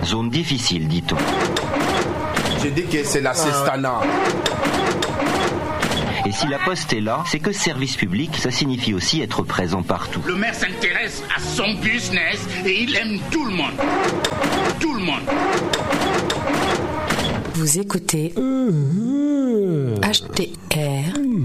Zone difficile, dit-on. J'ai dit que c'est la Sestana. Et si la poste est là, c'est que service public, ça signifie aussi être présent partout. Le maire s'intéresse à son business et il aime tout le monde. Tout le monde. Vous écoutez HTR